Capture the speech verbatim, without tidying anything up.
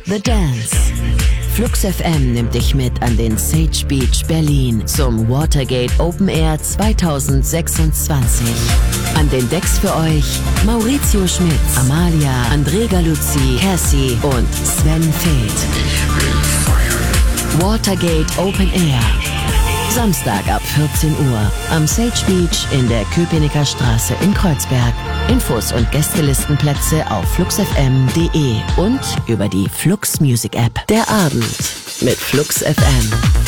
The Dance. Flux F M nimmt dich mit an den Sage Beach Berlin zum Watergate Open Air zwanzig sechsundzwanzig. An den Decks für euch Maurizio Schmitz, Amalia, André Galuzzi, Cassie und Sven Feth. Watergate Open Air. Samstag ab vierzehn Uhr am Sage Beach in der Köpenicker Straße in Kreuzberg. Infos und Gästelistenplätze auf flux f m punkt de und über die Flux Music App. Der Abend mit Flux F M.